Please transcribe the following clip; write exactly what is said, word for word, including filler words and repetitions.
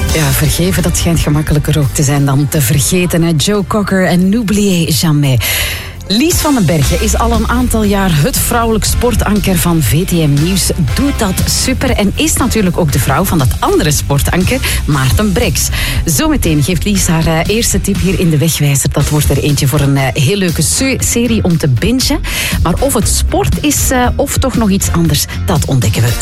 Ja, vergeven, dat schijnt gemakkelijker ook te zijn dan te vergeten. Hè? Joe Cocker en N'oubliez jamais. Lies van den Bergen is al een aantal jaar het vrouwelijk sportanker van V T M Nieuws. Doet dat super en is natuurlijk ook de vrouw van dat andere sportanker, Maarten Breks. Zometeen geeft Lies haar uh, eerste tip hier in de Wegwijzer. Dat wordt er eentje voor een uh, heel leuke se- serie om te bingen. Maar of het sport is uh, of toch nog iets anders, dat ontdekken we